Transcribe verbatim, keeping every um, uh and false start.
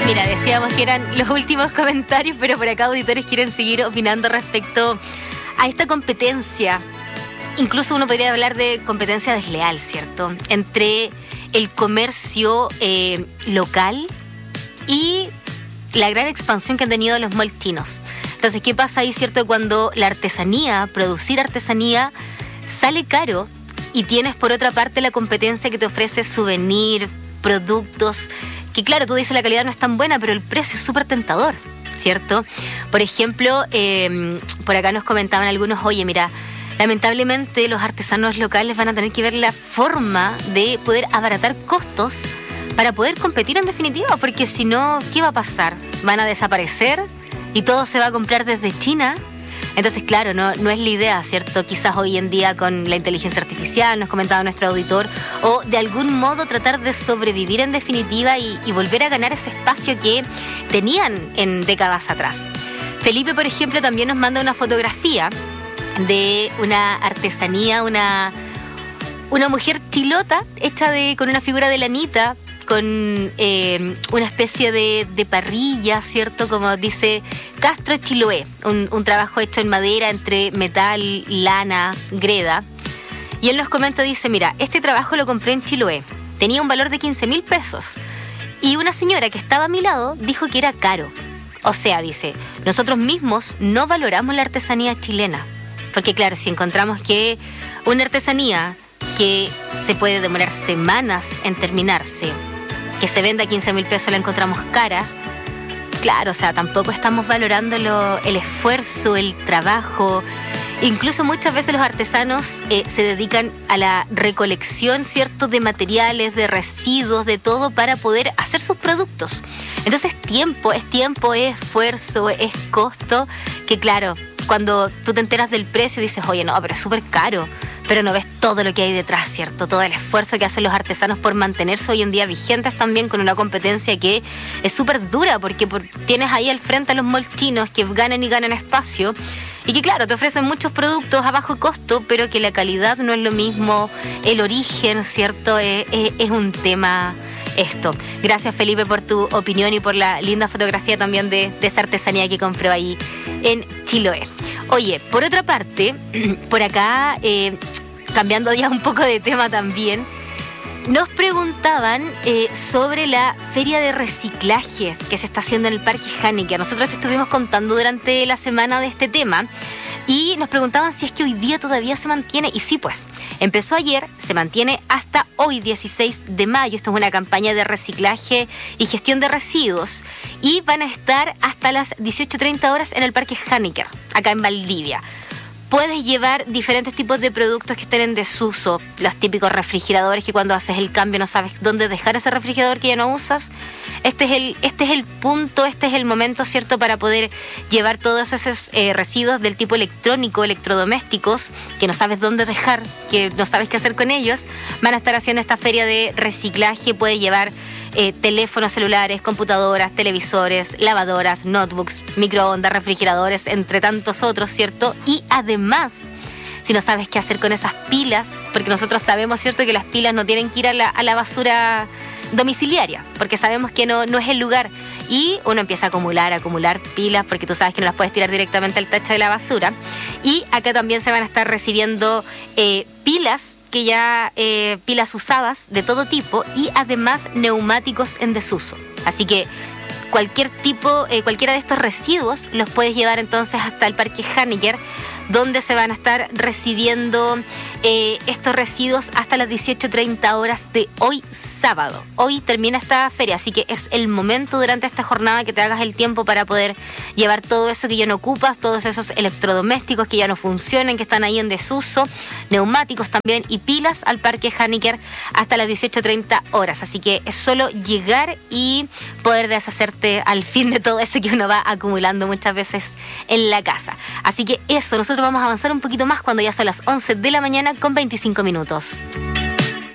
Mira, decíamos que eran los últimos comentarios, pero por acá auditores quieren seguir opinando respecto a esta competencia. Incluso uno podría hablar de competencia desleal, ¿cierto? Entre el comercio eh, local y la gran expansión que han tenido los malls chinos. Entonces, ¿qué pasa ahí, cierto? Cuando la artesanía, producir artesanía, sale caro y tienes por otra parte la competencia que te ofrece souvenir, productos, que claro, tú dices la calidad no es tan buena, pero el precio es súper tentador, ¿cierto? Por ejemplo, eh, por acá nos comentaban algunos, oye, mira, lamentablemente los artesanos locales van a tener que ver la forma de poder abaratar costos para poder competir en definitiva, porque si no, ¿qué va a pasar? ¿Van a desaparecer y todo se va a comprar desde China? Entonces, claro, no, no es la idea, ¿cierto? Quizás hoy en día con la inteligencia artificial, nos comentaba nuestro auditor, o de algún modo tratar de sobrevivir en definitiva y, y volver a ganar ese espacio que tenían en décadas atrás. Felipe, por ejemplo, también nos manda una fotografía de una artesanía, una, una mujer chilota hecha de, con una figura de lanita, con eh, una especie de, de parrilla, ¿cierto? Como dice Castro Chiloé, un, un trabajo hecho en madera entre metal, lana, greda. Y él nos comenta, dice, mira, este trabajo lo compré en Chiloé, tenía un valor de quince mil pesos. Y una señora que estaba a mi lado dijo que era caro. O sea, dice, nosotros mismos no valoramos la artesanía chilena. Porque claro, si encontramos que una artesanía que se puede demorar semanas en terminarse, que se venda a quince mil pesos, la encontramos cara, claro, o sea, tampoco estamos valorando lo, el esfuerzo, el trabajo. Incluso muchas veces los artesanos eh, se dedican a la recolección, ¿cierto?, de materiales, de residuos, de todo para poder hacer sus productos. Entonces, tiempo, es tiempo, es esfuerzo, es costo, que claro, cuando tú te enteras del precio dices, oye, no, pero es súper caro, pero no ves todo lo que hay detrás, ¿cierto? Todo el esfuerzo que hacen los artesanos por mantenerse hoy en día vigentes también con una competencia que es súper dura, porque por, tienes ahí al frente a los malls chinos que ganan y ganan espacio y que claro, te ofrecen muchos productos a bajo costo, pero que la calidad no es lo mismo, el origen, ¿cierto? Es, es, es un tema esto. Gracias, Felipe, por tu opinión y por la linda fotografía también de, de esa artesanía que compró ahí en Chiloé. Oye, por otra parte, por acá, eh, cambiando ya un poco de tema también, nos preguntaban eh, sobre la feria de reciclaje que se está haciendo en el Parque Jánica. Nosotros te estuvimos contando durante la semana de este tema y nos preguntaban si es que hoy día todavía se mantiene. Y sí, pues, empezó ayer, se mantiene hasta hoy, dieciséis de mayo. Esto es una campaña de reciclaje y gestión de residuos. Y van a estar hasta las dieciocho treinta horas en el Parque Jánica, acá en Valdivia. Puedes llevar diferentes tipos de productos que estén en desuso, los típicos refrigeradores que cuando haces el cambio no sabes dónde dejar ese refrigerador que ya no usas. Este es el, este es el punto, este es el momento, ¿cierto?, para poder llevar todos esos eh, residuos del tipo electrónico, electrodomésticos, que no sabes dónde dejar, que no sabes qué hacer con ellos. Van a estar haciendo esta feria de reciclaje. Puedes llevar Eh, teléfonos celulares, computadoras, televisores, lavadoras, notebooks, microondas, refrigeradores, entre tantos otros, ¿cierto? Y además, si no sabes qué hacer con esas pilas, porque nosotros sabemos, ¿cierto?, que las pilas no tienen que ir a la, a la basura domiciliaria, porque sabemos que no, no es el lugar. Y uno empieza a acumular, a acumular pilas, porque tú sabes que no las puedes tirar directamente al tacho de la basura. Y acá también se van a estar recibiendo eh, pilas, que ya eh, pilas usadas de todo tipo, y además neumáticos en desuso. Así que cualquier tipo, eh, cualquiera de estos residuos los puedes llevar entonces hasta el Parque Jánica, donde se van a estar recibiendo eh, estos residuos hasta las dieciocho treinta horas de hoy sábado. Hoy termina esta feria, así que es el momento durante esta jornada que te hagas el tiempo para poder llevar todo eso que ya no ocupas, todos esos electrodomésticos que ya no funcionan, que están ahí en desuso, neumáticos también y pilas al Parque Jánica hasta las dieciocho treinta horas. Así que es solo llegar y poder deshacerte al fin de todo eso que uno va acumulando muchas veces en la casa. Así que eso, nosotros vamos a avanzar un poquito más cuando ya son las once de la mañana con veinticinco minutos.